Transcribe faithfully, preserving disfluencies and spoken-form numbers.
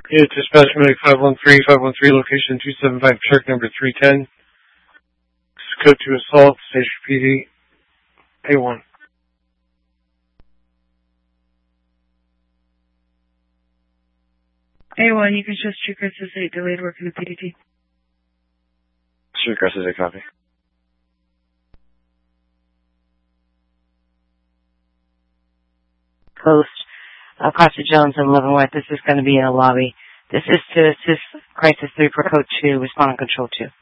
Yeah, dispatch medic five one three, five one three, location two seven five, truck number three ten. Code two assault, station P D, A one. A one, you can show Street Crisis eight, delayed work in the P D T. Street Crisis eight, copy. Coast, uh, Costa Jones and Leavenworth, this is going to be in a lobby. This is to assist Crisis three for Code two, respond on Control two.